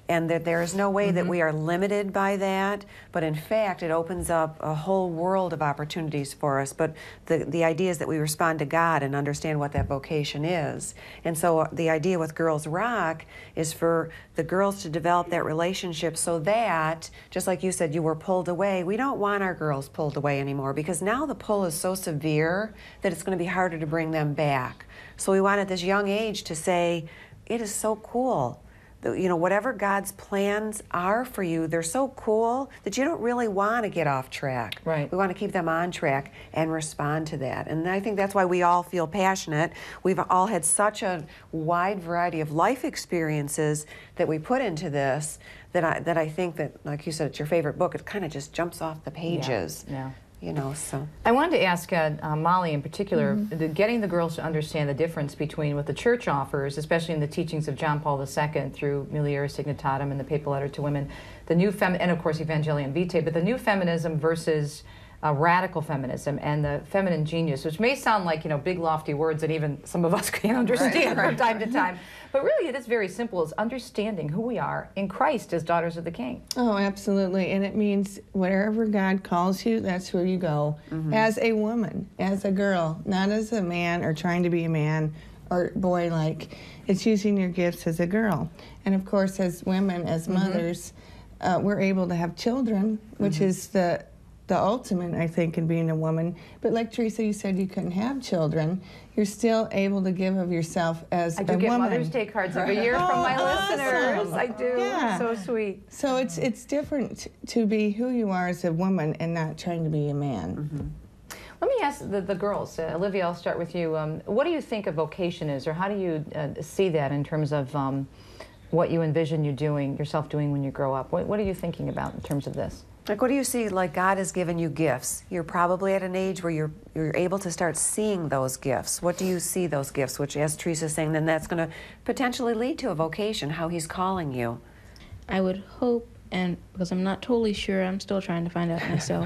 and that there is no way that we are limited by that, but in fact it opens up a whole world of opportunities for us. But the idea is that we respond to God and understand what that vocation is. And so the idea with Girls Rock is for the girls to develop that relationship so that, just like you said, you were pulled away. We don't want our girls pulled away anymore, because now the pull is so severe that it's going to be harder to bring them back. So we want at this young age to say, it is so cool. You know, whatever God's plans are for you, they're so cool that you don't really want to get off track. Right. We want to keep them on track and respond to that. And I think that's why we all feel passionate. We've all had such a wide variety of life experiences that we put into this that I think that, like you said, it's your favorite book. It kind of just jumps off the pages. Yeah. You know, so. I wanted to ask Molly in particular, getting the girls to understand the difference between what the church offers, especially in the teachings of John Paul II through Mulieris Dignitatem and the Papal Letter to Women, the new and of course Evangelium Vitae, but the new feminism versus radical feminism and the feminine genius, which may sound like, you know, big lofty words that even some of us can't understand from time to time. But really it is very simple. It's understanding who we are in Christ as daughters of the King. Oh, absolutely. And it means wherever God calls you, that's where you go. As a woman, as a girl, not as a man or trying to be a man or boy like. It's using your gifts as a girl. And of course, as women, as mothers, we're able to have children, which is the ultimate, I think, in being a woman. But like Teresa, you said you couldn't have children. You're still able to give of yourself as a woman. I do get Mother's Day cards every year from my listeners. I do. Yeah. So sweet. So it's different to be who you are as a woman and not trying to be a man. Let me ask the girls. Olivia, I'll start with you. What do you think a vocation is, or how do you see that in terms of what you envision yourself doing when you grow up? What are you thinking about in terms of this? Like, what do you see? Like, God has given you gifts. You're probably at an age where you're able to start seeing those gifts. What do you see those gifts? Which, as Teresa's saying, then that's going to potentially lead to a vocation, how He's calling you. I would hope, and because I'm not totally sure, I'm still trying to find out myself,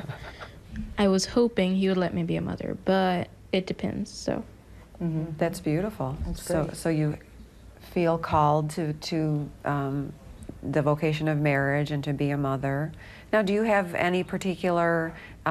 I was hoping He would let me be a mother, but it depends, so. That's beautiful. That's great. So you feel called to the vocation of marriage and to be a mother. Now, do you have any particular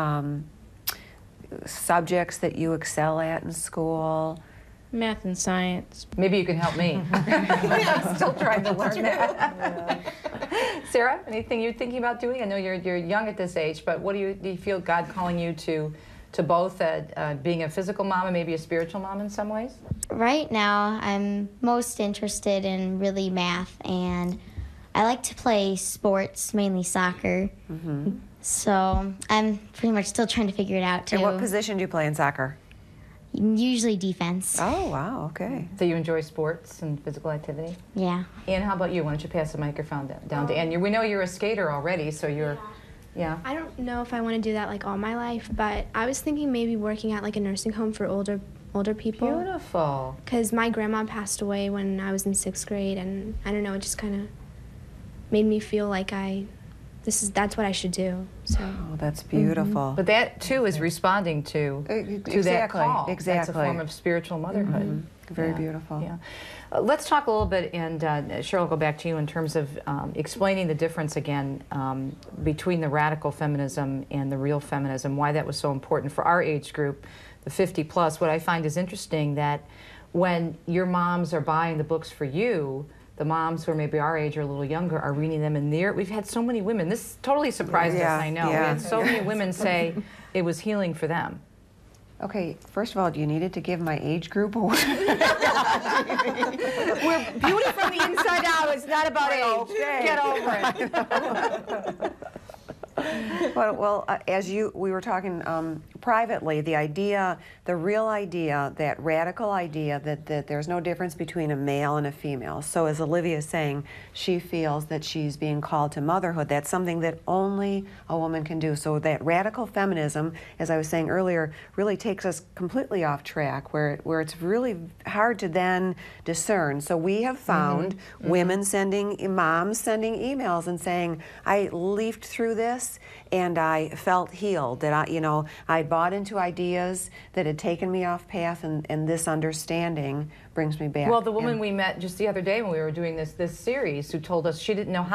subjects that you excel at in school? Math and science. Maybe you can help me. I'm still trying to learn that. Sarah, anything you're thinking about doing? I know you're young at this age, but what do you feel God calling you to both being a physical mom and maybe a spiritual mom in some ways? Right now, I'm most interested in really math, and I like to play sports, mainly soccer. So I'm pretty much still trying to figure it out, too. And what position do you play in soccer? Usually defense. Oh, wow, okay. So you enjoy sports and physical activity? Yeah. Ann, how about you? Why don't you pass the microphone down to Ann? We know you're a skater already, so you're, yeah. I don't know if I want to do that like all my life, but I was thinking maybe working at like a nursing home for older people. Beautiful. Because my grandma passed away when I was in 6th grade, and I don't know, it just kind of made me feel like that's what I should do. So. Oh, that's beautiful. But that too is responding to that call. Exactly. That's a form of spiritual motherhood. Very beautiful. Yeah. Let's talk a little bit, and Cheryl, I'll go back to you in terms of explaining the difference again between the radical feminism and the real feminism, why that was so important for our age group, the 50 plus. What I find is interesting that when your moms are buying the books for you, the moms who are maybe our age or a little younger are reading them, and we've had so many women, this totally surprised us, I know. Yeah. We had so many women say it was healing for them. Okay, first of all, do you need it to give my age group a word? We're beauty from the inside out. It's not about age. Okay. Get over it. Well, as we were talking privately, the real idea, that radical idea that there's no difference between a male and a female. So as Olivia is saying, she feels that she's being called to motherhood. That's something that only a woman can do. So that radical feminism, as I was saying earlier, really takes us completely off track, where it's really hard to then discern. So we have found women moms sending emails and saying, I leafed through this and I felt healed, that I bought into ideas that had taken me off path, and this understanding brings me back. Well, the woman we met just the other day when we were doing this series, who told us she didn't know how